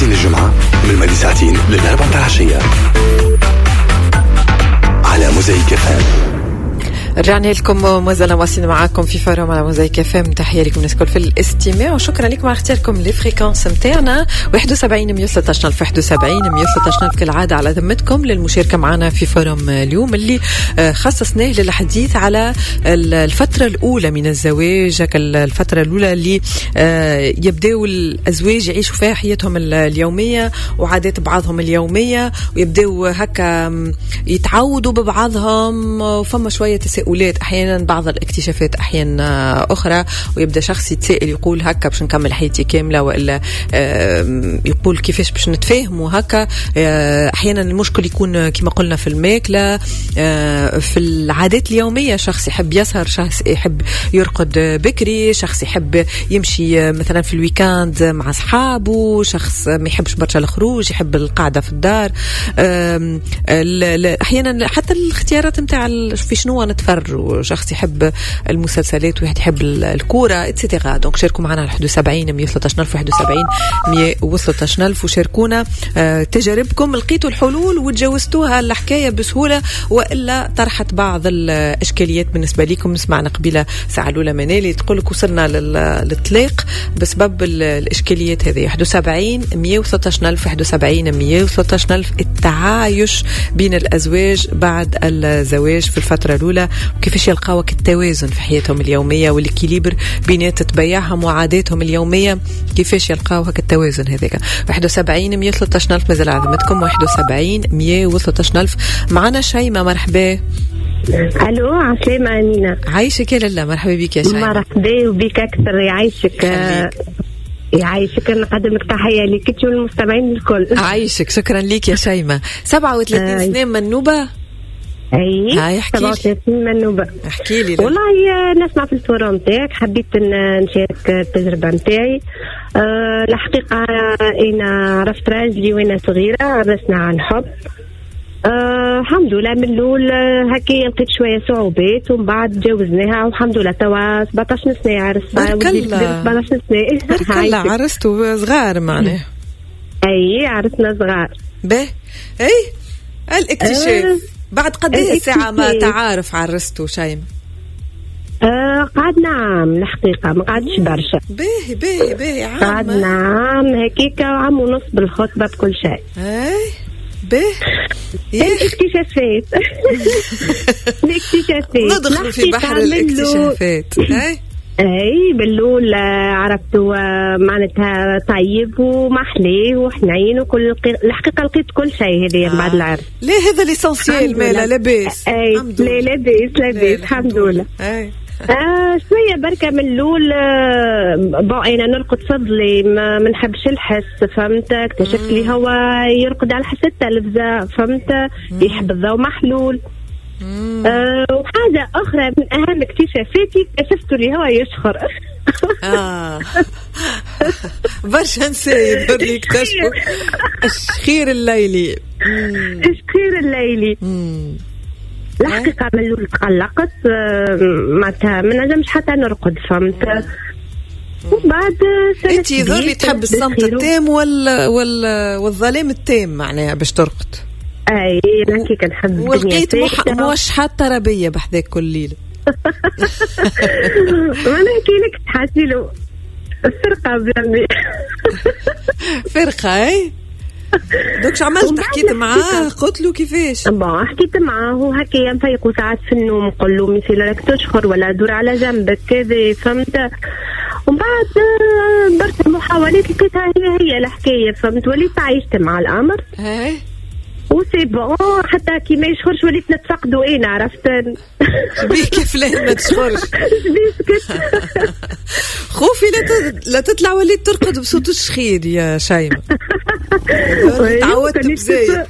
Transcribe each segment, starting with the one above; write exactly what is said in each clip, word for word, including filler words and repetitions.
الاثنين الجمعة من مدي ساعتين للأربعة عشية على موزايك اف ام. رجعنا لكم مازال واصلين معاكم في فورم على موزايك اف ام. تحية لكم الناس الكل في الاستماع وشكرا لكم على اختياركم للفريكانس نتاعنا واحد وسبعين مية وثلاثة عشر واحد وسبعين مية وثلاثة عشر كالعادة على ذمتكم للمشاركة معنا في فورم اليوم اللي خصصناه للحديث على الفترة الأولى من الزواج. الفترة الأولى اللي يبدأوا الأزواج يعيشوا فيها حياتهم اليومية وعادات بعضهم اليومية ويبدأوا هكا يتعودوا ببعضهم وفما شوية تساؤلات أحيانا بعض الاكتشافات أحيانا أخرى ويبدأ شخص يتساءل يقول هكا باش نكمل حياتي كاملة وإلا يقول كيفاش باش نتفاهموا هكا. أحيانا المشكل يكون كما قلنا في الماكلة في العادات اليومية. شخص يحب يسهر شخص يحب يرقد بكري شخص يحب يمشي مثلا في الويكاند مع أصحابه شخص ما يحبش برشا الخروج يحب القعدة في الدار. أحيانا حتى الاختيارات متاع في شنو نتفرج وشخص يحب المسلسلات وواحد يحب الكورة اتسيتيرا. دونك شاركوا معنا على واحد وسبعين مية وثلاثة عشر واحد وسبعين مية وثلاثة عشر وشاركونا تجاربكم لقيتوا الحلول وتجاوزتوها الحكاية بسهولة وإلا طرحت بعض الإشكاليات بالنسبة لكم. سمعنا قبيلة ساعة الأولى منالي تقولك وصلنا للطلاق بسبب الإشكاليات هذه. واحد وسبعين مية وثلاثة عشر واحد وسبعين مية وثلاثة عشر التعايش بين الأزواج بعد الزواج في الفترة الأولى وكيفاش يلقاوك التوازن في حياتهم اليومية والكيليبر بين تتبعهم وعاداتهم اليومية كيفاش يلقاو هكا التوازن هذاك. واحد وسبعين مية وثلاثة عشر مازال عظمتكم واحد وسبعين مية وثلاثة عشر. معنا شيماء مرحبا. الو عسلامة أمينة عايشك يا لله. مرحبا بك يا شيماء. مرحبا وبك أكثر يعيشك يعيشك نقدمك تحية لك والمستمعين الكل. عايشك شكرا لك يا شيماء. سبعة وثلاثين آه. سنة منوبة. اي هاي احكي سبعة وثلاثين منوبة. احكي لي. والله نسمع في الصورة نتاعك حبيت نشارك التجربة نتاعي. أه الحقيقة انا عرفت راجلي وانا صغيرة عرسنا عن حب. أه الحمد لله من الاول هكي لقيت شوية صعوبات ومن بعد تجاوزناها والحمد لله توا سبعطاش سنة عرس. بارك الله سبعطاش سنة. بارك الله عرستوا صغار معناه. اي عرسنا صغار. به اي الاكتشاف أه بعد قد ايه ساعة ما تعارف عرستوا شيماء؟ آه قعدنا عام الحقيقة ما قعدش برشا. باهي باهي باهي عام. قعدنا عام هكيك عام ونص بالخطبة بكل شيء. اي باهي الاكتشافات. الاكتشافات ندخل في بحر الاكتشافات. اي اي باللول عرفتوا معناتها طيب ومحلي وحنين وكل الحقيقه لقيت كل شيء هذه آه. بعد العرس. ليه هذا ليسانسيال مالا لاباس. اي لا لاباس لاباس الحمد لله. اي آه شويه بركه من الاول بون انا نرقد فضلي ما منحبش الحس فهمت. اكتشفت لي هو يرقد على حس التلفزه فهمت. يحب الضوء محلول. آه وحاجة أخرى من أهم اكتشافاتي اكتشفت اللي هو يشخر. آه برشا نسايب اللي اكتشفوا الشخير الليلي. الشخير الليلي. الحقيقة من الأول تقلقت معناتها ما نجمش حتى نرقد فهمت. وبعد أنت يظهر تحب الصمت التام ولا ولا والظلام التام معناها باش ترقد. اي هكي كنحب ولقيت موشحات ترابيه بحذاك كل ليله. وانا نحكي لك تحسي له فرقه بجنبي. فرقه اي دوك شو عملت؟ حكيت معاه قلت له كيفاش؟ با حكيت معاه هكا ينفيقوا ساعات في النوم نقول له مثل راك تشخر ولا دور على جنبك كذا فهمت. ومن بعد درت محاولات لقيتها هي هي الحكايه فهمت. وليت عايشت مع الامر. اي وسي بون حتى كي ما يشخرش وليت نتفقدوا انا عرفت. بيك فلان ما تشخرش. خوفي لا لا تطلع وليت ترقد بصوت الشخير يا شيماء. تعودت بزايد.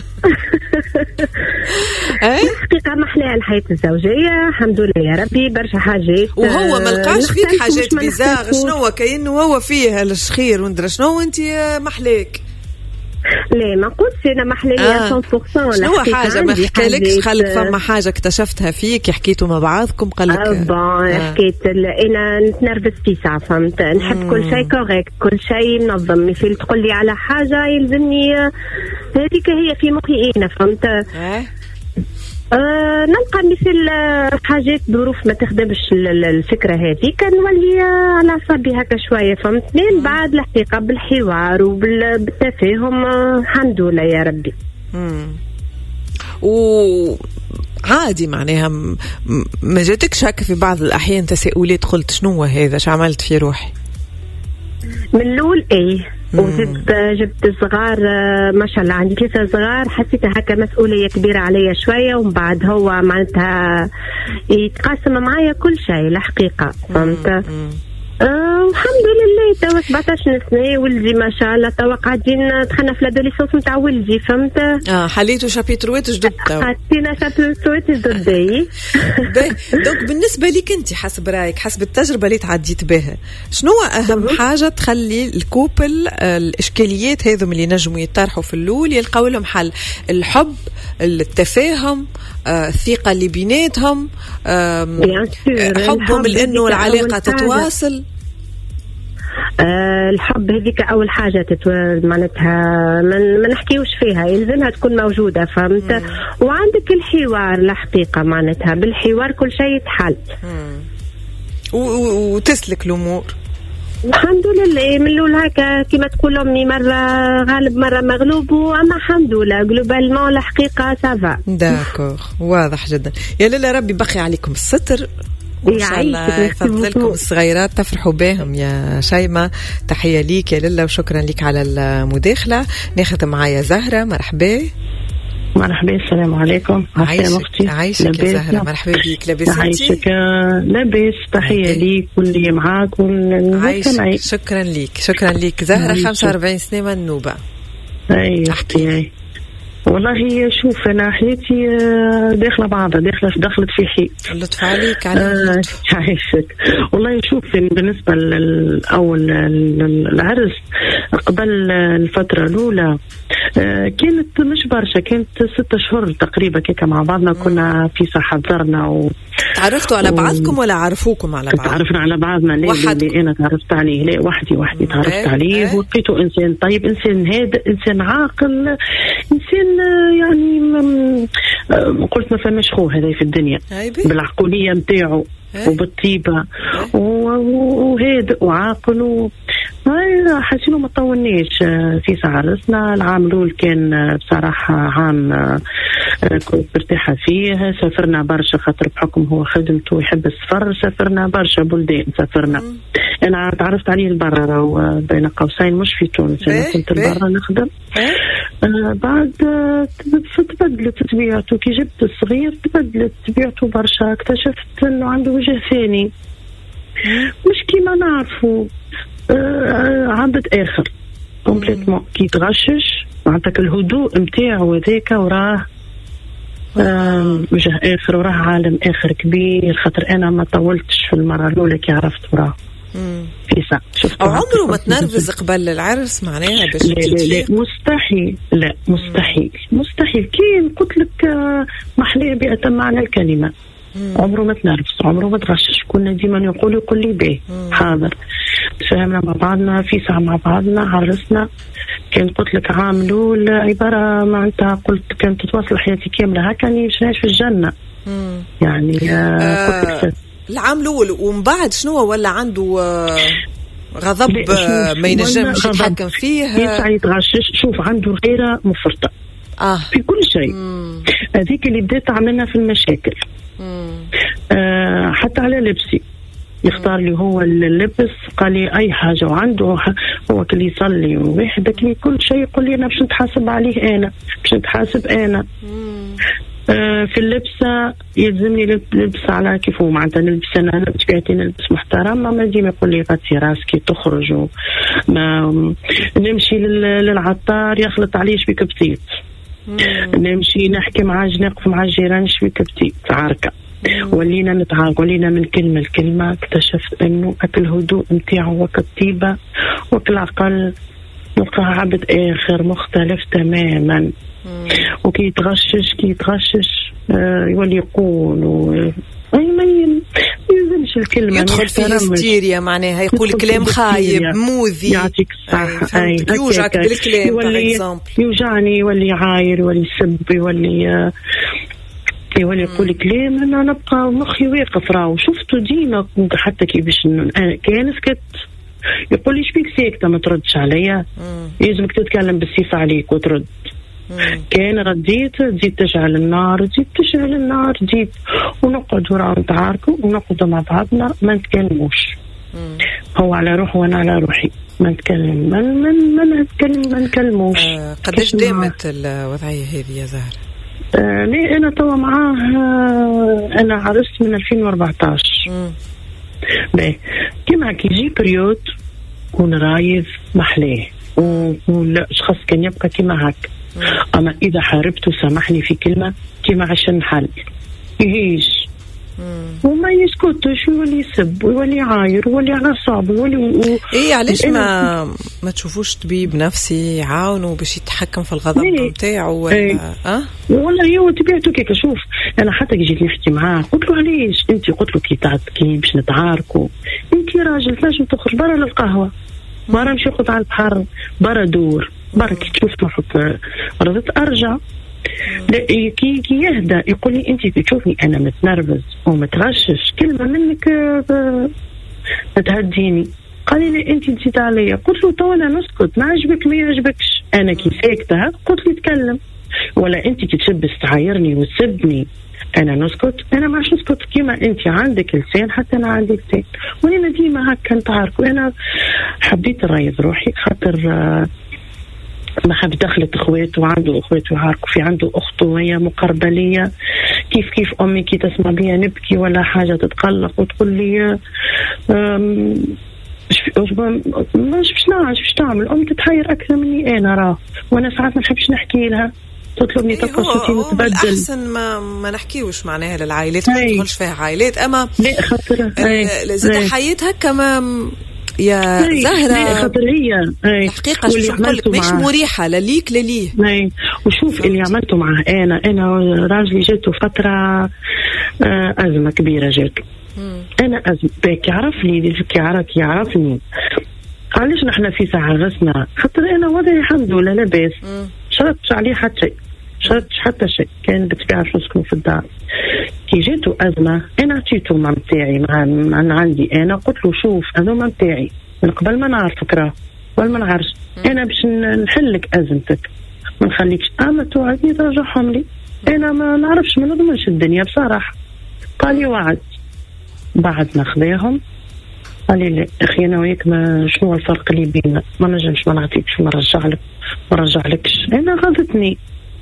الحقيقة محلاها الحياة الزوجية الحمد لله يا ربي برشا حاجات. وهو ما لقاش فيك حاجات بيزار شنو كأنه هو فيه الشخير وندرى شنو وانت محلاك. لا ما قلتش انا محليه آه. مية بالمية. شنو حاجه ما حكالكش خلك فما حاجه اكتشفتها فيك حكيتوا مع بعضكم قال لك اه بون آه. حكيت انا نتنرفز في ساعه فهمت نحب كل شيء كوريكت كل شيء منظم مثل تقول لي على حاجه يلزمني هذيك هي في مخي انا فهمت. آه. أه نلقى مثل حاجات ظروف ما تخدمش الفكره هذه كان نولي على اعصابي هكا شويه فهمتني. من بعد الحقيقه بالحوار وبالتفاهم الحمد لله يا ربي. امم وعادي معناها ما جاتكش هكا في بعض الاحيان تساؤلات قلت شنو هذا شو عملت في روحي؟ من الاول ايه وجبت جبت صغار ما شاء الله عندي ثلاثة صغار حسيتها هكا مسؤولية كبيرة عليا شوية ومن بعد هو معناتها يتقاسم معايا كل شيء الحقيقة فهمت. آه الحمد لله توا سبعطاش سنة ولدي ما شاء الله توا قاعدين دخلنا في الادوليسونس نتاع ولدي فهمت. اه حليتوا شابيتروات جدد توا حطينا شابيتروات جدد. دونك بالنسبة ليك انت حسب رايك حسب التجربة اللي تعديت بها شنو اهم حاجة تخلي الكوبل الاشكاليات هذم اللي نجموا يطرحوا في الاول يلقاو لهم حل؟ الحب التفاهم آه، الثقة اللي بيناتهم حبهم لانه العلاقة تتواصل. أه الحب هذيك أول حاجة تتو... معناتها من ما نحكيوش فيها يلزمها تكون موجودة فهمت. مم. وعندك الحوار الحقيقة معناتها بالحوار كل شيء يتحل و... وتسلك الأمور الحمد لله. من الأول هكا كما تقول أمي مرة غالب مرة مغلوب وأما الحمد لله جلوبالمون الحقيقة سافا. داكور واضح جدا. يا لله ربي بقي عليكم الستر وإن شاء الله يفضلكم الصغيرات تفرحوا بهم يا شيماء. تحية ليك يا لله وشكرا لك على المداخلة. ناخذ معايا زهرة. مرحبا. مرحبا السلام عليكم. عايشك عايشك يا زهرة. مرحبا بك. لاباس عايشك لاباس. تحية ليك واللي معاك والمستمعين. شكرا لك شكرا لك زهرة. خمسة وأربعين سنة منوبة. أي أختي والله شوف أنا حياتي داخلة بعضها داخلة دخلت في حيط. اللطف عليك على اللطف. عايشك والله شوف بالنسبة للأول العرس قبل الفترة الأولى كانت مش برشا كانت ستة شهور تقريبا كيكا مع بعضنا. كنا في صحة زرنا و... تعرفتوا على بعضكم ولا عرفوكم على بعض؟ تعرفنا على بعضنا. لا اللي أنا تعرفت عليه لا وحدي وحدي تعرفت ايه عليه ايه. ولقيته إنسان طيب إنسان هادئ إنسان عاقل إنسان يعني قلت ما فماش خو هذا في الدنيا بالعقولية متاعه ايه. وبالطيبة ايه. وهادئ وعاقل و... حسينه ما طولناش في عرسنا. العام الأول كان بصراحة عام كنت مرتاحة فيه. سافرنا برشا خاطر بحكم هو خدمته ويحب السفر. سافرنا برشا بلدان سافرنا. مم. أنا تعرفت عليه البرة بين قوسين مش في تونس. أنا كنت البرة نخدم. آه بعد تبدلت طبيعته كي جبت الصغير تبدلت طبيعته برشا. اكتشفت أنه عنده وجه ثاني مش كيما نعرفه. آه عدد آخر كومبليتمون كي تغشش معناتك الهدوء متاعه وذاك وراه آه وجه آخر وراه عالم آخر كبير. خاطر أنا ما طولتش في المرة الأولى كي عرفت وراه في ساعة. أو عمره ما تنرفز قبل العرس معناها باش لا, لا, لا مستحيل. لا مستحيل مستحيل كي قلت لك آه محلية بأتم معنى الكلمة. عمره ما تنرفز عمره ما تغشش. كنا ديما يقول يقول لي بيه حاضر. تفاهمنا مع بعضنا في ساعة مع بعضنا عرسنا. كان قلت لك عام الأول عبارة معناتها قلت كانت تتواصل حياتي كاملة هكا يعني باش نعيش في الجنة. مم. يعني آه قلت لك العام الأول ومن بعد شنو ولا عنده آه غضب آه ما ينجمش يتحكم فيه يسعى يتغشش. شوف عنده غيرة مفرطة آه. في كل شيء. هذيك اللي بدأت عملنا في المشاكل. آه حتى على لبسي يختار لي هو اللبس قال لي اي حاجه وعنده هو كل يصلي وواحد كل كل شيء يقول لي انا باش نتحاسب عليه انا باش نتحاسب انا. آه في اللبسه يلزمني لبس على كيف هو معناتها نلبس انا بطبيعتي نلبس محترم. ما ديما يقول لي غطي راسك تخرج ما نمشي للعطار يخلط عليه شبيك بطيط. نمشي نحكي مع نقف مع الجيران شبيك بطيط عاركه. ولينا نتعاق ولينا من كلمة لكلمة. اكتشفت انه اكل هدوء متاعه وكالطيبة وكالعقل نلقاه عبد آخر مختلف تماما. وكي يتغشش كي يتغشش آه يولي يقول و... أي ما يلزمش الكلمة يدخل في هستيريا معناها يقول كلام خايب موذي يعطيك الصحة. أي يوجعك بالكلام يولي يوجعني يولي عاير يولي يسب يولي يولي يقول كلام أنا نبقى مخي واقف راهو شفته ديما حتى كي باش كان سكت يقول لي شبيك ساكتة ما تردش عليا يلزمك تتكلم بالصفة عليك وترد. مم. كان رديت تزيد تشعل النار تزيد تشعل النار تزيد ونقعد وراء نتعاركوا ونقعد مع بعضنا ما نتكلموش. هو على روحه وانا على روحي ما نتكلم ما ما ما نتكلم ما نكلموش. آه قداش دامت الوضعية هذه يا زهر؟ آه ليه أنا توا معاه آه أنا عرست من ألفين وأربعتاش. باهي كيما كي يجي بريود ونرايض محلاه ولا شخص كان يبقى كيما هك. أما إذا حاربته سامحني في كلمة كيما عشان حل يهيش وما يسكتش ويولي يسب ويولي عاير ويولي على صعب ويولي و... إيه علاش ما ما تشوفوش طبيب نفسي يعاونوا باش يتحكم في الغضب نتاعو ولا ايه. أه والله هو طبيعته كيك. شوف أنا حتى جيت نحكي معاه قلت له علاش أنت قلت له كي تعتكي باش نتعاركوا أنت راجل تنجم تخرج برا للقهوة برا نمشي ناخذ على البحر برا دور برا كي تشوف روحك رضيت أرجع. كي كي يهدى يقول لي أنت كي تشوفني أنا متنرفز ومتغشش كلمة منك تهديني. قال لي أنت نسيت عليا. قلت له تو أنا نسكت ما عجبك ما يعجبكش أنا كي ساكتة قلت لي تكلم ولا أنت كي تشبس تعايرني وتسبني أنا نسكت. أنا ما نسكت كيما أنت عندك لسان حتى أنا عندي لسان وأنا ديما هكا نتعارك. وأنا حبيت نريض روحي خاطر ما حب دخلت اخواته وعنده اخواته يعاركوا في عنده اخته وهي مقربه ليا كيف كيف امي كي تسمع بيا نبكي ولا حاجه تتقلق وتقول لي مش باش نعرف باش تعمل ام تتحير اكثر مني انا راه وانا ساعات ما نحبش نحكي لها تطلبني إيه تقصتي وتبدل. احسن ما ما نحكيوش معناها للعائلات ما تدخلش فيها عائلات اما لا خاطر زاد حياتها كما يا زهرة خاطر هي الحقيقة شو نقولك مش مريحة لا ليك لا ليه. وشوف اللي عملته معه أنا أنا راجلي جاته فترة أزمة كبيرة جاته. أنا أزمة باك يعرفني كي يعرف يعرفني علاش نحن في ساعة غسنا خاطر أنا وضعي الحمد لله لاباس شرطش عليه حتى شيء شرطش حتى شيء كان بالطبيعة شو نسكن في الدار. كي جاته أزمة أنا عطيته مع متاعي مع عندي أنا قلت له شوف هذا ما متاعي من قبل ما نعرفك راه قبل ما نعرفش أنا باش نحلك أزمتك ما نخليكش أما توعدني ترجعهم لي أنا ما نعرفش ما نضمنش الدنيا بصراحة. قال لي وعد بعد ما خذاهم قال لي لا أخي أنا وياك ما شنو الفرق اللي بيننا ما نجمش ما نعطيكش ما نرجع لك ما نرجع لكش أنا غلطتني.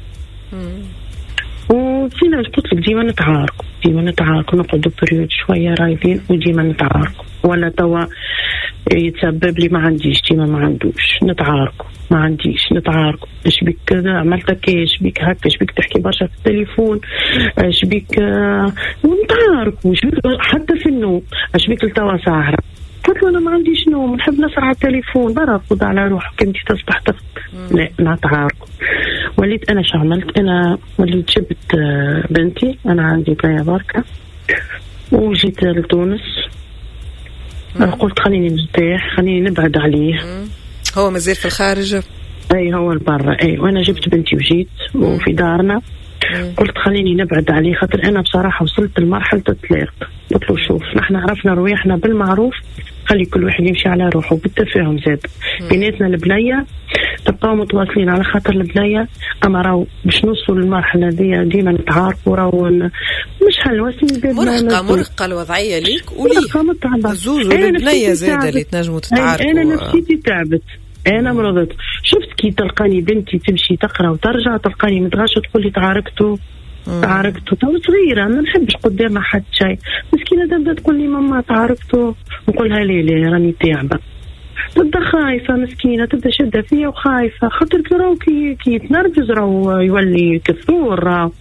وفينا قلت لك ديما نتعاركوا ديما نتعاركوا نقعدوا بريود شويه رايدين وديما نتعاركوا ولا توا يتسبب لي ما عنديش ديما ما عندوش نتعاركوا ما عنديش نتعاركوا اش بيك كذا عملتك ايش بيك هكا اش بيك تحكي برشا في التليفون اش بيك آه ونتعاركوا حتى في النوم اش بيك لتوا ساهره قلت له انا ما عنديش نوم نحب نسرع على التليفون برا خذ على روحك انت تصبح تفك لا نتعاركوا. وليت انا شو عملت انا وليت جبت بنتي انا عندي بنيه بركه وجيت لتونس قلت خليني نرتاح خليني نبعد عليه. هو مازال في الخارج اي هو البرة اي وانا جبت بنتي وجيت وفي دارنا قلت خليني نبعد عليه خاطر انا بصراحه وصلت لمرحله الطلاق. قلت له شوف نحن عرفنا رواحنا بالمعروف خلي كل واحد يمشي على روحه بالتفاهم زاد بيناتنا البنيه تبقاو متواصلين على خاطر البنيه اما راهو باش نوصلوا للمرحله دي ديما نتعاركوا راهو مش حلوه مرهقه مرهقه الوضعيه ليك وليه زوز والبنيه زاده اللي تنجموا تتعاركوا. انا نفسيتي تعبت انا مرضت شفت كي تلقاني بنتي تمشي تقرا وترجع تلقاني متغاشة تقول لي تعاركتوا تعاركتوا تو صغيره ما نحبش قدامها حد شيء مسكينه تبدا تقول لي ماما تعاركتوا نقولها لي لي راني تعبه تبدا خايفه مسكينه تبدا شده فيا وخايفه خاطر كي راهو كي كي يتنرفز راهو يولي كثور راهو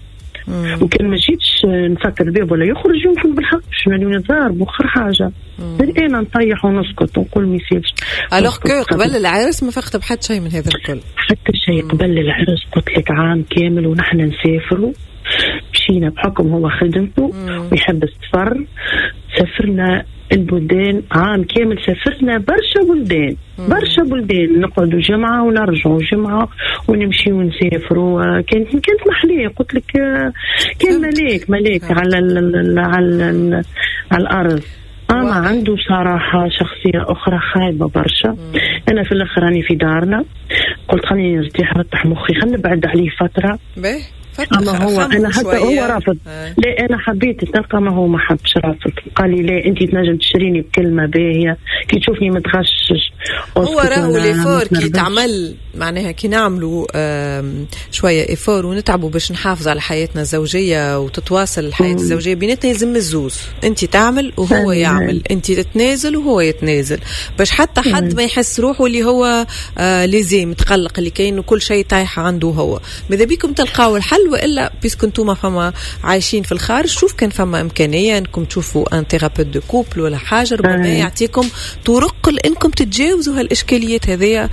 وكان ما جيتش نفكر الباب ولا يخرج يمكن بالحق باش مليون ضارب وخر حاجه. انا نطيح ونسكت ونقول ما يصيرش. الوغ كو قبل العرس ما فقت بحد شيء من هذا الكل. حتى شيء قبل العرس قلت لك عام كامل ونحن نسافروا، مشينا بحكم هو خدمته ويحب السفر، سافرنا البلدان عام كامل، سافرنا برشا بلدان برشا بلدان، نقعدوا جمعة ونرجعوا جمعة ونمشي ونسافروا. كانت كانت محلية قلت لك، كان ملاك ملاك على ال على ال على الأرض. أما عنده صراحة شخصية أخرى خايبة برشا. أنا في الآخر راني في دارنا، قلت خليني نرتاح نرتاح مخي، خلينا نبعد عليه فترة. أما هو أنا حتى هو رافض. آه. لا أنا حبيت نلقى، ما هو ما حبش رافض، قال لي لا أنت تنجم تشتريني بكلمة باهية كي تشوفني متغشش. هو راهو ليفور كي تعمل معناها كي نعملوا شوية إيفور ونتعبوا باش نحافظ على حياتنا الزوجية وتتواصل الحياة مم. الزوجية بيناتنا، يلزم الزوز، أنت تعمل وهو يعمل، أنت تتنازل وهو يتنازل، باش حتى حد مم. ما يحس روحه اللي هو آه لازم متقلق اللي كاين وكل شيء طايح عنده هو. ماذا بيكم تلقاو الحل، وإلا بيسكو نتوما فما عايشين في الخارج، شوف كان فما إمكانية أنكم تشوفوا أن ثيرابيوت دو كوبل ولا حاجة، ربما يعطيكم طرق لأنكم تتجاوزوا هالإشكاليات هذه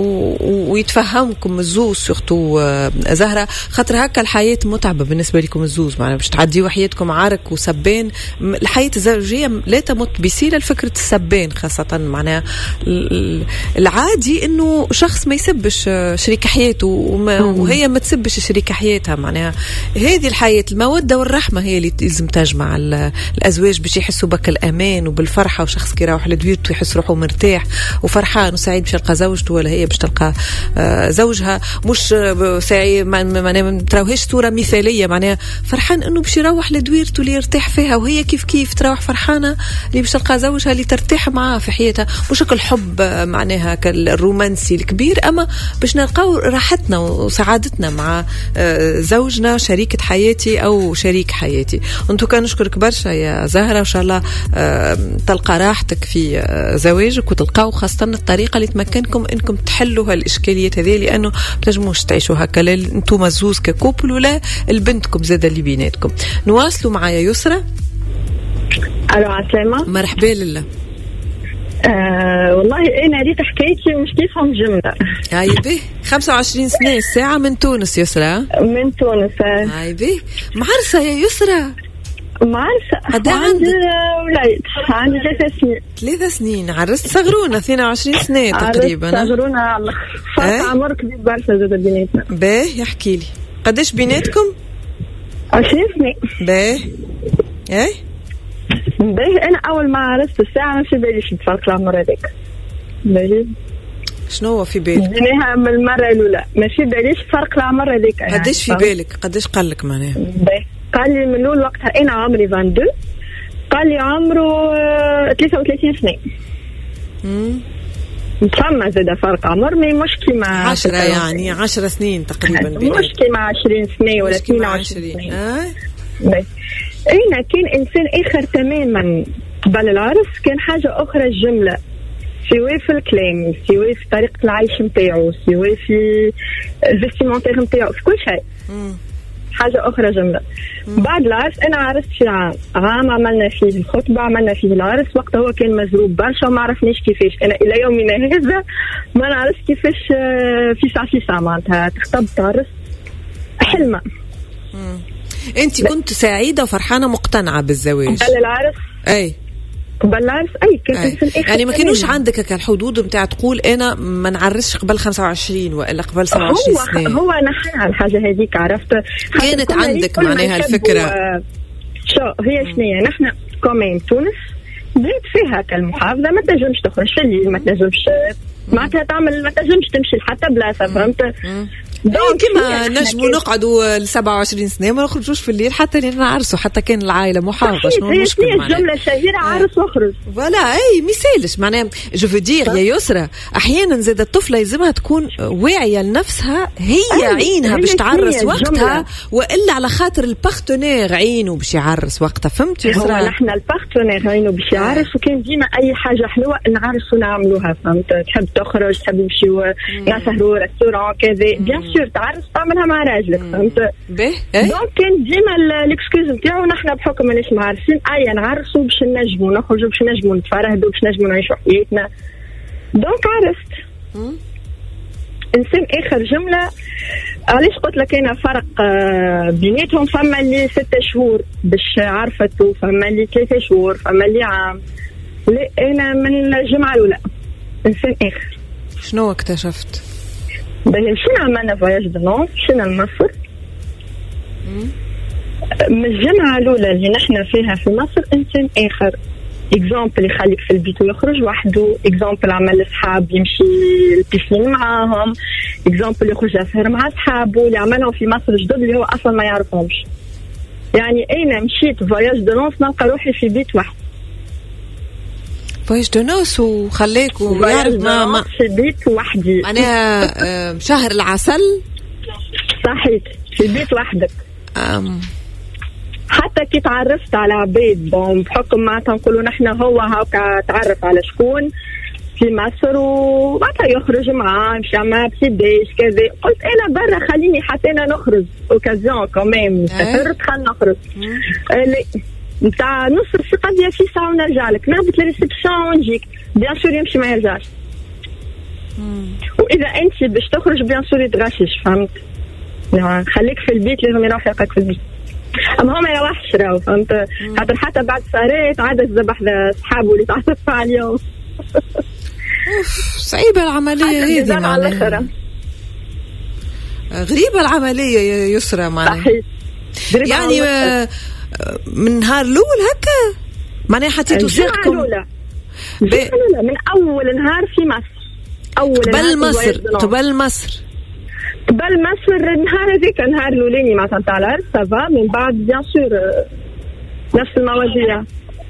ويتفهمكم الزوز سورتو زهرة، خاطر هكا الحياة متعبة بالنسبة لكم الزوز، معناها باش تعديوا حياتكم عارك وسبان. الحياة الزوجية لا تمت بسيلة لفكرة السبان، خاصة معناها العادي إنه شخص ما يسبش شريك حياته وهي ما تسبش شريك حياتها، معناها هذه الحياة المودة والرحمة هي اللي لازم تجمع الأزواج باش يحسوا بك الأمان وبالفرحة، وشخص كي يروح لدويرته يحس روحه مرتاح وفرحان وسعيد باش يلقى زوجته ولا هي باش تلقى زوجها، مش سعيد ما تراوهش صورة مثالية، معناها فرحان انه باش يروح لدويرته اللي يرتاح فيها، وهي كيف كيف تروح فرحانة اللي باش تلقى زوجها اللي ترتاح معاه في حياتها، مش كل حب معناها كالرومانسي الكبير، اما باش نلقاو راحتنا وسعادتنا مع زوجنا، شريكة حياتي او شريك حياتي. انتو كان نشكرك برشا يا زهرة، وان شاء الله تلقى راحتك في زواجك وتلقاو خاصة الطريقة اللي تمكنكم انكم تحلوا هالاشكاليات هذه، لانه بتنجموش تعيشوا هكا لا انتم مزوز ككوبل ولا البنتكم زاده اللي بيناتكم. نواصلوا معايا يسرى. الو عسلامة، مرحبا لله. آه والله انا ريت حكايتي مش كيفهم جمله. هاي به خمسة وعشرين سنة الساعة من تونس يسرى. من تونس. هاي به معرسة يا يسرى. معرسة قد عندي ولاد، عندي ثلاث سنين. ثلاث سنين عرست صغرونا اثنين وعشرين سنة تقريبا. صغرونا فرق أه؟ عمر كبير برشا زاد بيناتنا. باهي يحكي لي قداش بيناتكم؟ عشرين سنة. باهي اي باهي انا اول ما عرست الساعة ما في باليش نتفرق العمر هذاك. باهي شنو في بالك؟ جيناها من المرة الأولى ما في باليش فرق العمر هذاك. قداش في بالك؟ قداش قال لك معناها؟ باهي قال لي من الأول وقتها أنا عمري اثنين وعشرين، قال لي عمره ثلاثة وثلاثين سنة. امم فما زاد فرق عمر مي مش كيما عشرة، يعني عشر سنين تقريبا، مش كيما عشرين سنة ولا اثنين وعشرين سنة. آه. أنا كان إنسان آخر تماما قبل العرس، كان حاجة أخرى الجملة، سواء في الكلام، سواء في طريقة العيش متاعو، سواء في الفيستيمونتير متاعو، في كل شيء. مم. حاجة أخرى جملة. مم. بعد العرس أنا عرست في عام عام عملنا فيه الخطبة، عملنا فيه العرس، وقتها هو كان مزروب برشا وما عرفناش كيفاش. أنا إلى يومنا هذا ما نعرف كيفاش في ساعة في ساعة معناتها تخطب تعرس حلمة. أنت كنت سعيدة وفرحانة مقتنعة بالزواج قبل العرس؟ أي قبل العرس أي كانت في يعني ما كانوش عندك كالحدود متاع تقول أنا ما نعرسش قبل خمسة وعشرين وإلا قبل سبعة وعشرين سنة؟ هو هو نحن على الحاجة هذيك عرفت كانت عندك معناها الفكرة. شو هي شنية نحن كمان تونس بلاد فيها كالمحافظة ما تنجمش تخرج في الليل، ما تنجمش معناتها تعمل، ما تنجمش تمشي لحتى بلاصة، فهمت؟ كما نجموا نقعدوا ل سبعة وعشرين سنة ما نخرجوش في الليل حتى نعرسوا، حتى كان العائلة محافظة. شنو المشكل معناها؟ الجملة الشهيرة عارس واخرج. ولا أي مثالش معناها جو فو دير يا يسرى، أحيانا زاد الطفلة يلزمها تكون واعية لنفسها، هي عينها باش تعرس وقتها، وإلا على خاطر البارتنير عينه باش يعرس وقتها. فهمت يسرى؟ هو نحن البارتنير عينه باش يعرس، وكان ديما أي حاجة حلوة نعرسوا نعملوها، فهمت؟ تحب تخرج، تحب نمشيو نسهروا ريستوران كذا، بيان سور تعرف تعملها مع راجلك فهمت باهي. دونك كان ديما الاكسكيوز نتاعو نحنا بحكم ماناش معرفين اي نعرسوا باش نجموا نخرجوا باش نجموا نتفرهدوا باش نجموا نعيشوا حياتنا. دونك عرفت انسان اخر جمله علاش قلت لك انا فرق بيناتهم. فما اللي ستة شهور باش عرفته، فما اللي ثلاثة شهور، فما اللي عام. لا انا من الجمعه الاولى انسان اخر. شنو اكتشفت؟ باهي مشينا عملنا فواياج دونونس، مشينا لمصر. من الجمعه الاولى اللي نحن فيها في مصر انسان اخر. اكزامبل يخليك في البيت ويخرج وحده، اكزامبل عمل اصحاب يمشي البيسين معاهم، اكزامبل يخرج يسهر مع اصحابه اللي عملهم في مصر جدد اللي هو اصلا ما يعرفهمش. يعني انا مشيت فواياج دونونس نلقى روحي في بيت واحد. فواياج دونونس وخليك ويعرف ما ما في بيت وحدي معناها شهر العسل. صحيح في بيت وحدك. أم. حتى كي تعرفت على عبيد بون بحكم معناتها نقولوا نحن هو هاكا تعرف على شكون في مصر ومعناتها يخرج معاه مشى معاه بسيديش كذا. قلت انا برا خليني حتى انا نخرج اوكازيون كمان سهرت خلينا نخرج. لا نتاع نص الثقه ديال في ساعه ونرجع لك نهبط للريسبسيون ونجيك بيان سور يمشي ما يرجعش. واذا انت باش تخرج بيان سور يتغشش فهمت يعني خليك في البيت لازم يروح يلقاك في البيت. اما هو ما يروحش راهو فهمت خاطر حتى بعد سهرات عاد ذبح اصحابه اللي تعرف عليهم. صعيبه العمليه هذه معناها غريبه العمليه يا يسرى معناها يعني من نهار الاول هكا معناها حطيتوا ساقكم ب... من اول نهار في مصر. اول قبل مصر قبل مصر قبل مصر النهار هذيك النهار الاولاني معناتها تاع العرس سافا من بعد بيان سور نفس المواضيع.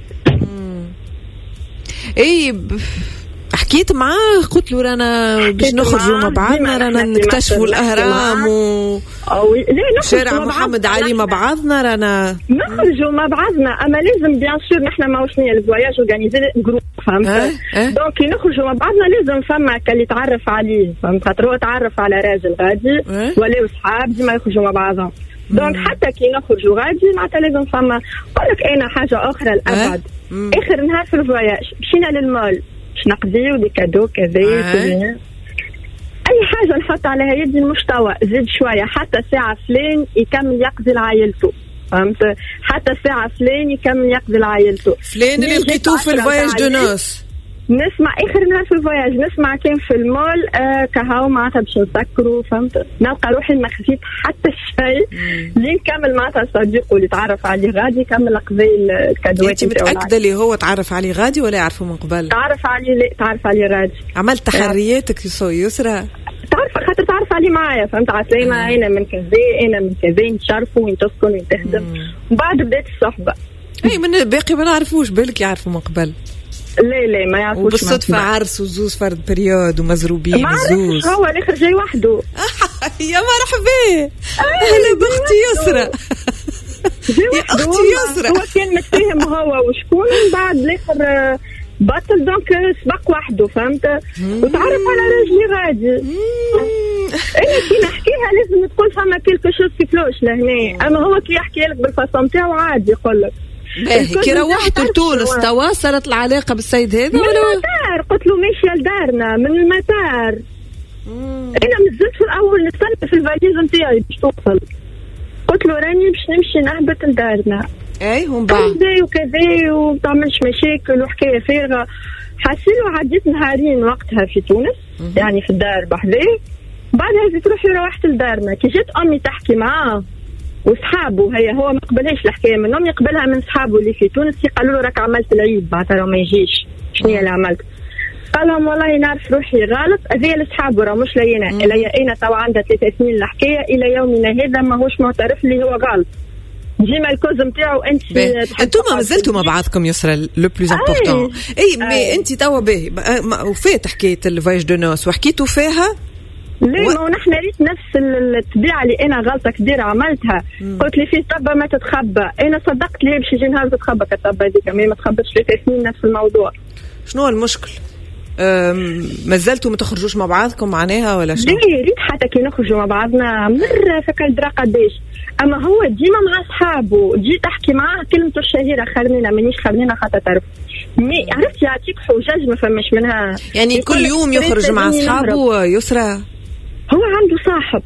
اي حكيت معاه قلت له رانا باش نخرجوا مع بعضنا رانا نكتشفوا الاهرام و شارع محمد علي مع بعضنا رانا نخرجوا مع بعضنا. اما لازم بيان سور نحن ما وصلنا الفواياج اورغانيزي جروب فهمت أه؟ أه؟ دونك كي نخرجوا مع بعضنا لازم فما كاللي تعرف عليه فهمت خاطر هو تعرف على راجل غادي أه؟ ولا اصحاب ديما يخرجوا مع بعضهم. دونك حتى كي نخرجوا غادي معناتها لازم فما. نقول لك انا حاجه اخرى الابعد أه؟ اخر نهار في الفواياج مشينا للمول باش نقضيو دي كادو كذا أه؟ اي حاجه نحط عليها يدي المستوى زيد شويه حتى ساعه فلان يكمل يقضي لعائلته فهمت حتى ساعه فلان يكمل يقضي لعائلته. فلان اللي لقيتوه في الفواياج دو نوس نسمع اخر نهار في الفواياج نسمع كان في المول آه كهو معناتها باش نسكروا فهمت نلقى روحي ما خفيت حتى شيء لين كمل معناتها صديقه اللي تعرف عليه غادي يكمل قضي الكادوات. انت متاكده اللي هو تعرف عليه غادي ولا يعرفه من قبل؟ تعرف عليه لا تعرف عليه غادي. عملت تحرياتك يسرى تعرف خاطر تعرف عليه معايا فهمت عسلامة انا من كذا انا من كذا نتشرفوا وين تسكن وين تخدم وبعد بدات الصحبه. اي من باقي ما نعرفوش بالك يعرفوا من قبل. لا لا ما يعرفوش وبالصدفة عرس وزوز فرد بريود ومزروبين وزوز هو الاخر جاي وحده. يا مرحبا اهلا باختي يسرى يا اختي يسرى. هو كان متفاهم هو وشكون من بعد الاخر بطل دونك سبق وحده فهمت وتعرف على راجلي غادي. انا كي نحكيها لازم تقول فما كيلكو شوز في كلوش لهنا. اما هو كي يحكي لك بالفصل نتاعو عادي يقول لك باهي كي روحت لتونس تواصلت العلاقه بالسيد هذا ولا؟ من المطار قلت له ماشيه لدارنا من المطار. انا مازلت في الاول نستنى في الفاليز نتاعي باش توصل قلت له راني باش نمشي نهبط لدارنا. اي هم بعد كذا وكذا وما تعملش مشاكل وحكايه فارغه. حاسيلو عديت نهارين وقتها في تونس يعني في الدار بحذاه. بعدها زيت روحي روحت لدارنا كي جات امي تحكي معاه وصحابه هي هو ما قبلهاش الحكايه منهم يقبلها من صحابه اللي في تونس قالوا له راك عملت العيد معناتها ما يجيش شنو اللي عملت. قال لهم والله نعرف روحي غلط هذه الاصحاب راه مش لينا الي انا تو عندها ثلاث سنين الحكايه الى يومنا هذا ماهوش معترف لي هو غلط ديما الكوز نتاعو انت انتم ما زلتوا مع بعضكم يسرى لو بلوز امبورطون. اي مي انت توا باهي وفات حكايه الفواياج دو نوس وحكيتوا فيها ليه ما نحن ريت نفس الطبيعه اللي انا غلطه كبيره عملتها. مم. قلت لي في طبه ما تتخبى انا صدقت ليه باش يجي نهار تتخبى كالطبه هذيك ما تخبتش في ثلاث سنين نفس الموضوع. شنو المشكل؟ ما زلتوا ما تخرجوش مع بعضكم معناها ولا شنو؟ لا ريت حتى كي نخرجوا مع بعضنا مرة فكر درا قداش، أما هو ديما مع أصحابه، جيت أحكي معاه كلمته الشهيرة خلينا مانيش خلينا خاطر تعرف مي عرفت يعطيك حجج ما فماش منها. يعني كل يوم يخرج مع أصحابه يسرى؟ هو عنده صاحب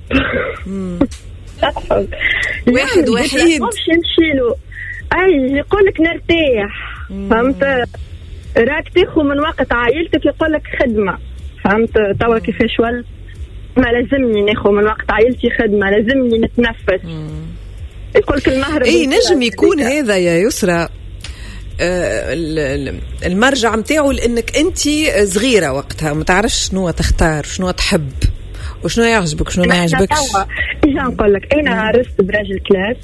صاحب واحد وحيد مش يمشيله أي يقولك نرتاح فهمت، راك تاخذ من وقت عائلتك يقولك خدمة فهمت توا كيفاش ول ما لازمني ناخذ من وقت عائلتي خدمة، لازمني نتنفس. يقولك المهرب اي نجم يكون هذا يا يسرى آه المرجع متاعه لانك انت صغيره وقتها ما تعرفش شنو تختار شنو تحب وشنو يعجبك شنو ما يعجبكش. اجا نقول لك انا عرست براجل كلاس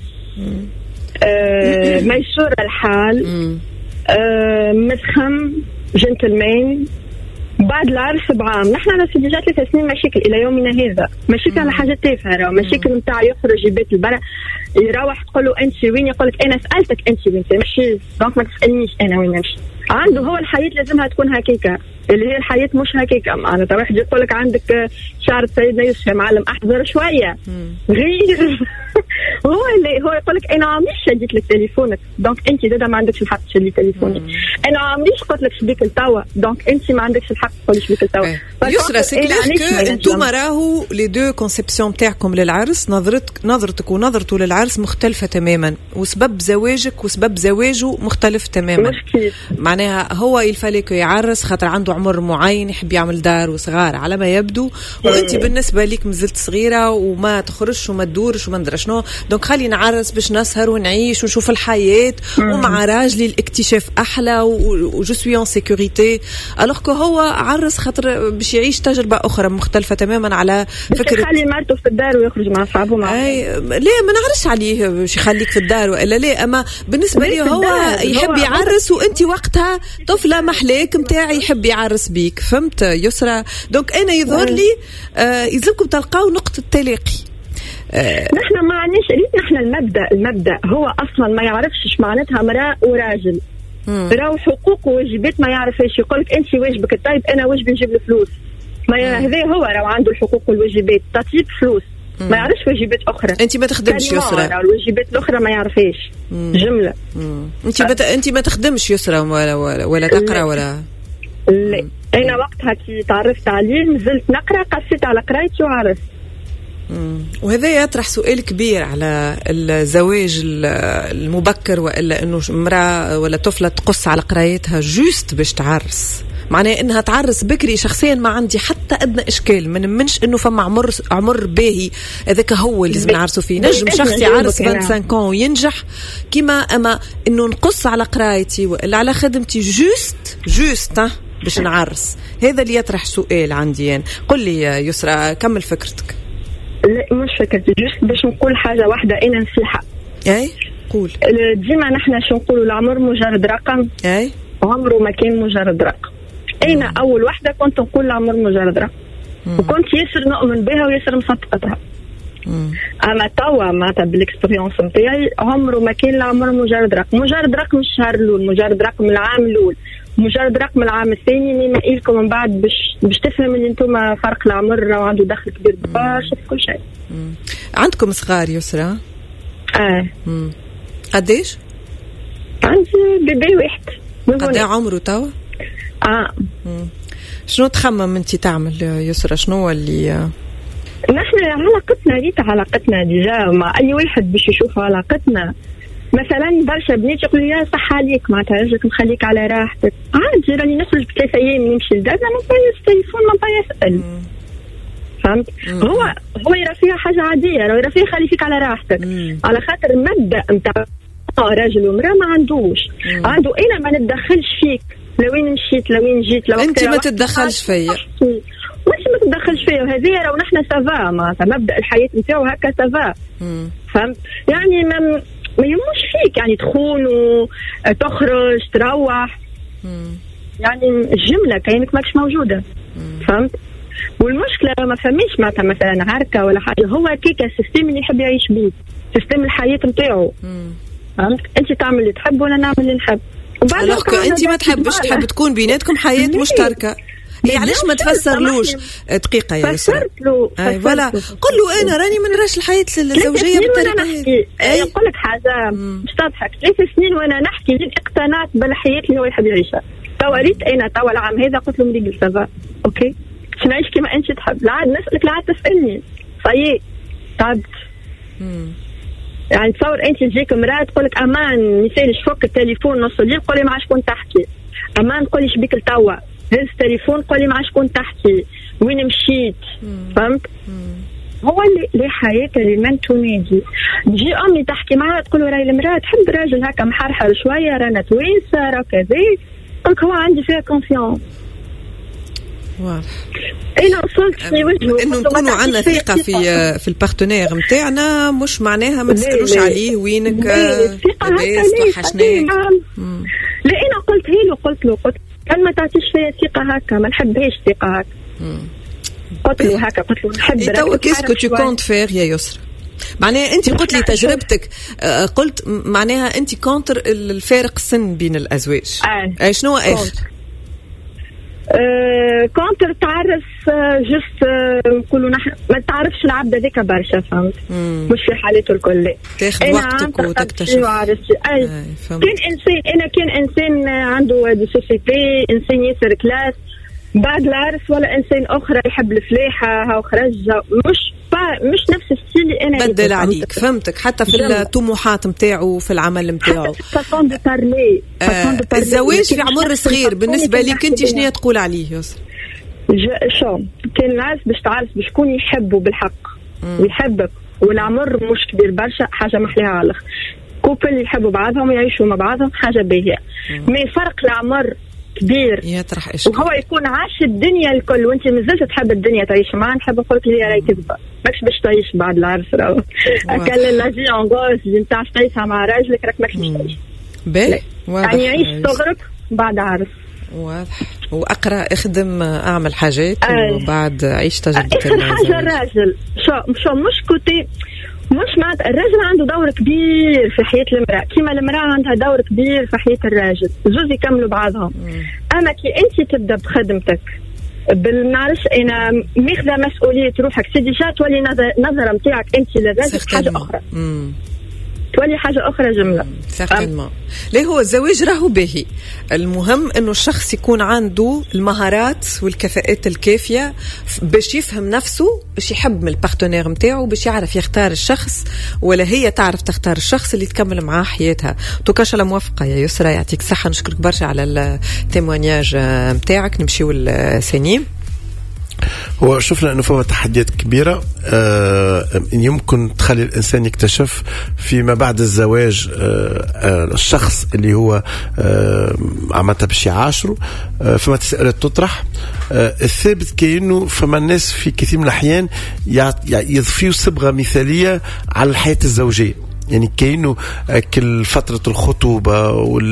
آه ميسور الحال آه مسخم جنتلمان. بعد العرس بعام نحن على سجلات ثلاث سنين مشاكل الى يومنا هذا، مشاكل على حاجات تافهه، مشاكل نتاع يخرج يبات البرا يروح تقول له انت وين، يقول لك انا سالتك انت وين تمشي دونك ما تسالنيش انا وين نمشي. عنده هو الحياه لازمها تكون هكيكه اللي هي الحياه مش هكيكه. معناتها واحد يقول لك عندك شعر سيدنا يوسف يا معلم احذر شويه غير هو اللي هو يقول لك انا عمريش شديت لك تليفونك دونك انت زاده ما عندكش الحق تشدي تليفونك. انا عمريش قلت لك شبيك التوا دونك انت ما عندكش الحق تقول شبيك التوا. يسرى سي كلير انتم راهو لي دو كونسيبسيون تاعكم للعرس، نظرتك نظرتك ونظرته للعرس مختلفه تماما، وسبب زواجك وسبب زواجه مختلف تماما. معناها هو يلفالك يعرس خاطر عنده عمر معين يحب يعمل دار وصغار على ما يبدو، وانت بالنسبه ليك مازلت صغيره وما تخرجش وما تدورش وما ندري شنو، دونك خلي نعرس باش نسهر ونعيش ونشوف الحياه ومع راجلي الاكتشاف احلى وجو سوي ان سيكوريتي. الوغ كو هو عرس خاطر باش يعيش تجربه اخرى مختلفه تماما على فكره خلي مرته في الدار ويخرج مع اصحابه مع اي لا ما نعرفش عليه باش يخليك في الدار والا لا، اما بالنسبه لي هو يحب يعرس وانت وقتها طفله محلاك متاعي يحب يعرس بيك، فهمت يسرى؟ دونك انا يظهر لي آه يلزمكم تلقاو نقطه تلاقي. آه نحن ما عنيش ريت نحن المبدا المبدا هو اصلا ما يعرفش معناتها مراه وراجل راهو حقوق وواجبات ما يعرفش. يقولك انت واجبك الطيب انا واجبي نجيب الفلوس، ما هذا هو راهو عنده الحقوق والواجبات تطيب فلوس مم. ما يعرفش واجبات اخرى. انت ما تخدمش يسرى الواجبات الاخرى ما يعرفهاش جمله. انت بت... انت ما تخدمش يسرى ولا ولا, ولا تقرا ولا لا مم. انا وقتها كي تعرفت عليه نزلت نقرا قصيت على قرايتي وعرفت. وهذا يطرح سؤال كبير على الزواج المبكر والا انه امراه ولا طفله تقص على قرايتها جوست باش تعرس. معناه انها تعرس بكري شخصيا ما عندي حتى ادنى اشكال، ما نمنش انه فما عمر عمر باهي هذاك هو اللي لازم نعرسه فيه. نجم شخص يعرس خمسة وعشرين كون وينجح كيما، اما انه نقص على قرايتي ولا على خدمتي جوست جوست باش نعرس، هذا اللي يطرح سؤال عندي. يعني قل لي يا يسرى كمل فكرتك. لا مش فكرتي جوست باش نقول حاجه واحده انا نصيحه. اي قول. ديما نحن شو نقولوا العمر مجرد رقم. اي عمره ما كان مجرد رقم. انا مم. اول واحده كنت نقول العمر مجرد رقم وكنت ياسر نؤمن بها وياسر مصدقتها. اما توا معناتها بالاكسبيريونس نتاعي عمره ما كان العمر مجرد رقم. مجرد رقم الشهر الاول، مجرد رقم العام الاول، مجرد رقم العام الثاني. مما لكم من بعد باش باش تفهم اللي انتم فرق العمر وعنده دخل كبير برشا في كل شيء. عندكم صغار يسرى؟ اه مم. قديش؟ عندي بيبي واحد. قد ايه عمره توا؟ اه مم. شنو تخمم انت تعمل يسرى؟ شنو اللي نحن علاقتنا ريت علاقتنا ديجا مع اي واحد باش يشوف علاقتنا. مثلا برشا بنات يقولوا يا صح عليك معناتها رجلك مخليك على راحتك، عادي راني نخرج بثلاث ايام نمشي لدارنا ما نبيس التليفون ما نبيس يسال. فهمت؟ هو هو يرى فيها حاجه عاديه، راه يرى فيها خلي فيك على راحتك. مم. على خاطر المبدا نتاع راجل ومراه ما عندوش. مم. عنده انا ما نتدخلش فيك لوين مشيت لوين جيت لو انت ما تتدخلش فيا وانت ما تتدخلش فيا. وهذه راهو نحن سافا معناتها مبدا الحياه نتاعو هكا سافا. فهمت؟ يعني ما ما يهمش فيك يعني تخون وتخرج تروح. مم. يعني الجمله كأنك ماكش موجوده. مم. فهمت؟ والمشكله ما فهميش معناتها مثلا عركه ولا حاجه، هو كيكا السيستم اللي يحب يعيش بيه، سيستم الحياه نتاعو. فهمت؟ انت تعمل اللي تحب وانا نعمل اللي نحب. الوغ انت ما تحبش تحب تكون بيناتكم حياه مشتركه. إيه علاش ما تفسرلوش دقيقة يا يسرا؟ فسرت له أي فوالا، قل له أنا راني من راش الحياة الزوجية بالطريقة هذه. أي نقول لك حاجة مش تضحك، ثلاث سنين وأنا نحكي لك اقتنعت بالحياة اللي هو يحب يعيشها. توا ريت أنا توا العام هذا قلت له مريقل سافا أوكي باش نعيش كما أنت تحب، لا عاد نسألك لا عاد تسألني صايي تعبت. يعني تصور أنت تجيك امرأة تقول لك أمان مثال فك التليفون نص الليل قولي مع شكون تحكي، أمان قولي شبيك التوا هز التليفون قولي مع شكون تحكي وين مشيت. فهمت؟ هو اللي لي حياته اللي من تنادي. تجي أمي تحكي معها تقول له راهي المرأة تحب راجل هكا محرحر شوية رانا تويسة راه كذا، قلت هو عندي فيها كونفيونس. واضح. انا وصلت في وجهه انه نكونوا عندنا ثقه في في البارتنير نتاعنا، مش معناها ما تسالوش عليه وينك لاباس توحشناك. لا انا قلت له قلت له قلت كان ما تعطيش فيا ثقه هكا ما نحبهاش ثقه هكا. قلت له هكا قلت له نحب تو كيسكو تو كونت فير يا يسرا؟ معناها انت قلت لي تجربتك، قلت معناها انت كونتر الفارق السن بين الازواج. آه. شنو اخر أه كونتر تعرف جست نقولوا نحن ما تعرفش العبد هذيك برشا. فهمت؟ مش في حالته الكل تاخذ وقتك وتكتشف. اي كان انسان انا كان انسان عنده دي سوسيتي، انسان ياسر كلاس بعد العرس، ولا انسان اخرى يحب الفلاحه هاو خرج مش مش نفس الستيل اللي انا بدل عليك. فهمتك حتى في الطموحات نتاعو في العمل نتاعو. فاصون دو بارلي الزواج في عمر صغير بالنسبه ليك انت شنو تقول عليه يوسف؟ شو كان الناس باش تعرف بشكون يحبوا بالحق ويحبك والعمر مش كبير برشا، حاجه محليها على الاخر. كوبل يحبوا بعضهم ويعيشوا مع بعضهم حاجه باهيه، ما فرق العمر كبير يطرح إشكال. وهو يكون عاش الدنيا الكل وانت مازلت تحب الدنيا تعيش معاه. نحب نقول لك هي راهي كذبه ماكش باش تعيش بعد العرس. راهو هكا لاجي اونغوس نتاع تعيشها مع راجلك راك ماكش باش تعيش باهي. يعني عيش صغرك بعد عرس. واضح. واقرا اخدم اعمل حاجات أي. وبعد عيش تجربه. اخر حاجه الراجل شو شو مش كوتي مش معنات الراجل عنده دور كبير في حياة المرأة كما المرأة عندها دور كبير في حياة الراجل، زوز يكملوا بعضهم. مم. أما كي أنت تبدأ بخدمتك بالنعرفش أنا ماخذة مسؤولية روحك سيديجا تولي نظرة متاعك أنت للراجل حاجة أخرى. مم. تولي حاجة أخرى جملة. سيرتينمون. ليه هو الزواج راهو باهي، المهم إنه الشخص يكون عنده المهارات والكفاءات الكافية باش يفهم نفسه، باش يحب من البارتنير متاعه، باش يعرف يختار الشخص ولا هي تعرف تختار الشخص اللي تكمل معاه حياتها. توكاش على موافقة يا يسرا، يعطيك صحة. نشكرك برشا على التيموانياج متاعك. نمشيو لسنيم. هو شفنا أنه فيه تحديات كبيرة آه يمكن تخلي الإنسان يكتشف فيما بعد الزواج آه آه الشخص اللي هو آه عمتها باش يعاشره. آه فما تسألات تطرح. آه الثابت كأنه فما الناس في كثير من الأحيان يضفيوا صبغة مثالية على الحياة الزوجية، يعني كأنه كل فترة الخطوبة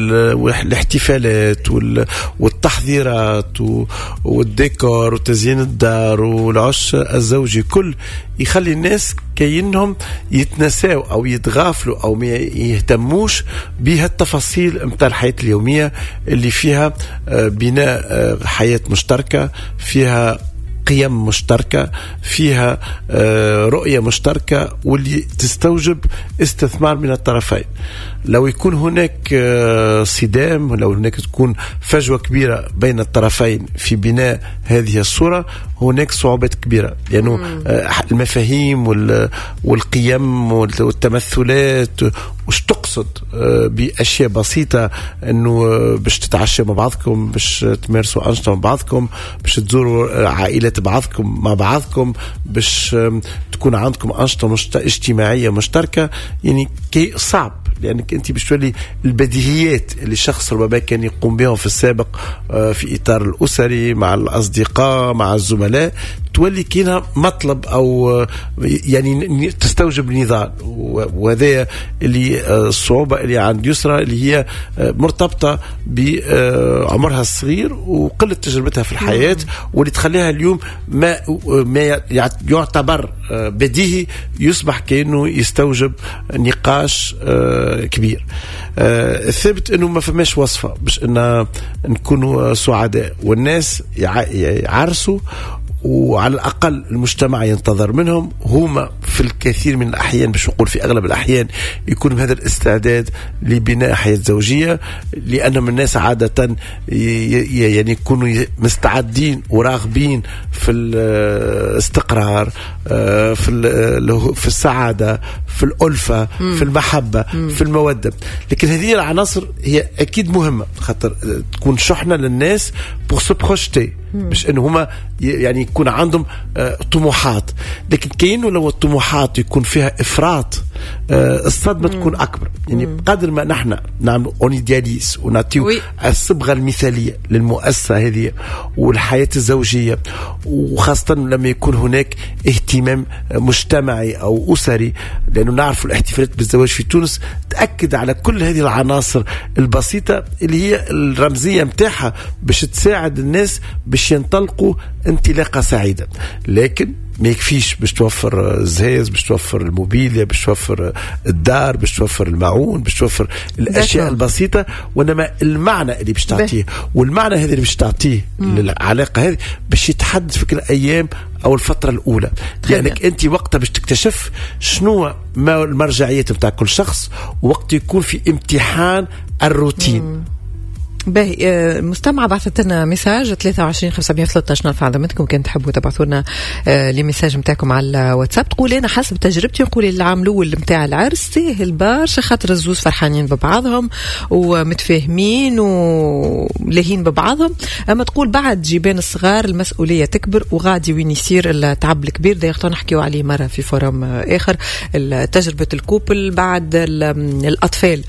والاحتفالات والتحضيرات والديكور وتزيين الدار والعش الزوجي كل يخلي الناس كأنهم يتنساوا أو يتغافلوا أو ما يهتموش بها التفاصيل متاع الحياة اليومية اللي فيها بناء حياة مشتركة، فيها قيم مشتركة، فيها رؤية مشتركة واللي تستوجب استثمار من الطرفين. لو يكون هناك صدام، لو هناك تكون فجوة كبيرة بين الطرفين في بناء هذه الصورة، هناك صعوبات كبيرة، لأنه يعني المفاهيم والقيم والتمثلات وش تقصد بأشياء بسيطة، أنه باش تتعشى مع بعضكم، باش تمارسوا أنشطة مع بعضكم، باش تزوروا عائلات بعضكم مع بعضكم، باش تكون عندكم أنشطة اجتماعية مشتركة، يعني كي صعب لأنك أنت باش تولي البديهيات اللي الشخص ربما كان يقوم بهم في السابق في إطار الأسري مع الأصدقاء مع الزملاء تولي كينها مطلب أو يعني تستوجب نضال. وهذا اللي الصعوبة اللي عند يسرى اللي هي مرتبطة بعمرها الصغير وقلة تجربتها في الحياة، واللي تخليها اليوم ما ما يعتبر بديهي يصبح كأنه يستوجب نقاش كبير. الثابت انه ما فماش وصفة باش ان نكونوا سعداء والناس يعرسوا، وعلى الأقل المجتمع ينتظر منهم هما في الكثير من الأحيان، باش نقول في أغلب الأحيان، يكون هذا الاستعداد لبناء حياة زوجية، لأن الناس عادة يعني يكونوا مستعدين وراغبين في الاستقرار، في في السعادة، في الألفة، في المحبة، في المودة. لكن هذه العناصر هي أكيد مهمة، خاطر تكون شحنة للناس pour se projeter، مش إنه هما يعني يكون عندهم طموحات. لكن كأنه لو الطموحات يكون فيها إفراط، الصدمة تكون أكبر. يعني بقدر ما نحن نعمل اونيدياليس ونعطيو الصبغة المثالية للمؤسسة هذه والحياة الزوجية، وخاصة لما يكون هناك اهتمام مجتمعي أو أسري، لأنه نعرف الاحتفالات بالزواج في تونس تأكد على كل هذه العناصر البسيطة اللي هي الرمزية متاحة باش تساعد الناس باش ينطلقوا انطلاقة سعيدة. لكن ما يكفيش باش توفر الزهاز، باش توفر الموبيليا، باش توفر الدار، باش توفر المعون، باش توفر الأشياء البسيطة، وإنما المعنى اللي باش تعطيه، والمعنى هذا اللي باش تعطيه للعلاقة هذه باش يتحدث في كل الأيام أو الفترة الأولى، لأنك أنت وقتها باش تكتشف شنو ما المرجعيات متاع كل شخص، ووقت يكون في امتحان الروتين. مم. باهي. المستمعة بعثت لنا مساج ثلاثة وعشرين خمسمية وثلاثة عشر نرفع عندكم كان تحبوا تبعثوا لنا لي مساج نتاعكم على الواتساب. تقول أنا حسب تجربتي نقول العام الأول نتاع العرس سهل برشا، خاطر الزوز فرحانين ببعضهم ومتفاهمين ولاهين ببعضهم. أما تقول بعد جيبان الصغار المسؤولية تكبر وغادي وين يصير التعب الكبير. ده يختار نحكيو عليه مرة في فورم آخر، تجربة الكوبل بعد الأطفال.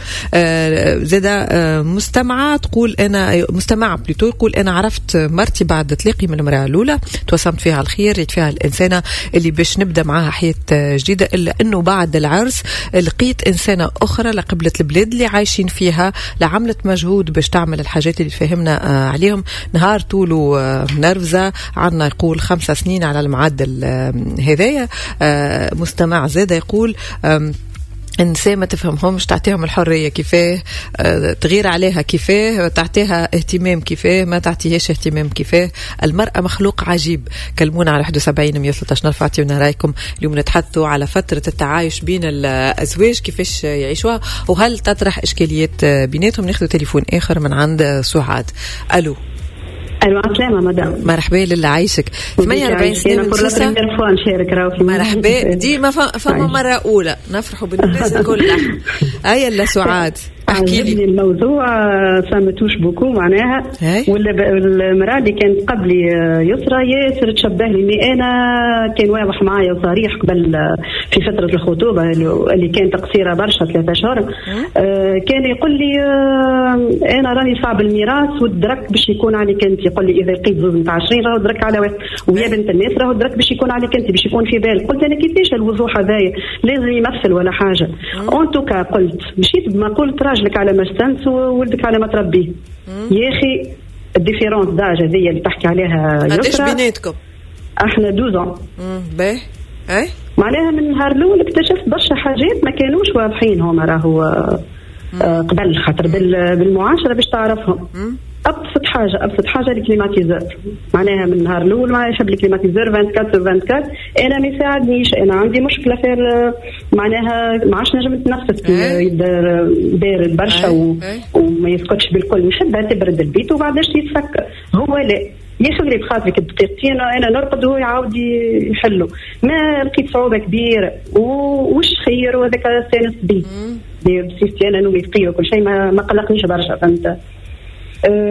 زادة مستمعة تقول أنا مستمع بليتو يقول أنا عرفت مرتي بعد تلاقي من المرأة الأولى توسمت فيها الخير، ريت فيها الإنسانة اللي باش نبدأ معها حياة جديدة، إلا أنه بعد العرس لقيت إنسانة أخرى لقبلت البلاد اللي عايشين فيها، لعملت مجهود باش تعمل الحاجات اللي فهمنا عليهم. نهار طوله نرفزة عنا يقول خمسة سنين على المعدل هذايا. مستمع زادة يقول إنسان ما تفهمهمش تعطيهم الحرية كيفاه، تغير عليها كيفاه، تعطيها اهتمام كيفاه، ما تعطيهاش اهتمام كيفاه. المرأة مخلوق عجيب. كلمونا على واحد وسبعين مية وثلاثة عشر نرفع عطيونا رايكم. اليوم نتحدثوا على فترة التعايش بين الأزواج كيفاش يعيشوها وهل تطرح إشكاليات بيناتهم. ناخذ تليفون آخر من عند سعاد. ألو. ألو السلامة مدام. مرحبا لله عايشك. ثمانية وأربعين سنة من سوسة. مرحبا. ديما فما مرة أولى نفرحوا بالناس كلها. أي لا سعاد احكي لي الموضوع. سامتوش بوكو معناها، ولا المرأة اللي كانت قبلي يسرى ياسر تشبه لي. مي أنا كان واضح معايا وصريح قبل في فترة الخطوبة اللي كانت قصيرة برشا ثلاثة شهور. كان يقول لي أنا راني صعب الميراث والدرك باش يكون عليك أنت. يقول لي إذا لقيت زوج متاع عشرين راهو درك على واحد، ويا بنت الناس راهو درك باش يكون عليك أنت، باش يكون في بالك. قلت أنا كيفاش الوضوح هذايا لازم يمثل ولا حاجة. أنتوكا قلت مشيت بما قلت راجلك على ما استنس وولدك على ما تربيه. يا أخي الديفيرونس داج هذه اللي تحكي عليها يسرى. قداش بيناتكم؟ احنا دوزون. باهي. اي معناها من النهار الاول اكتشفت برشا حاجات ما كانوش واضحين هما راهو قبل، خاطر بالمعاشره باش تعرفهم. مم. ابسط حاجه ابسط حاجه الكليماتيزور. معناها من النهار الاول ما يحب الكليماتيزور أربعة وعشرين أربعة وعشرين. انا ما يساعدنيش، انا عندي مشكله في معناها ما عادش نجم نتنفس يدار بارد برشا وما يسكتش بالكل. نحبها تبرد البيت وبعداش يتفكر. هو لا يخلي بخاطرك بدقيقتين انا نرقد وهو يعاود يحلو. ما لقيت صعوبه كبيره وش خير وهذاك استانس بيه بسيستي انا نومي ثقيله وكل شيء ما, ما قلقنيش برشا. فهمت؟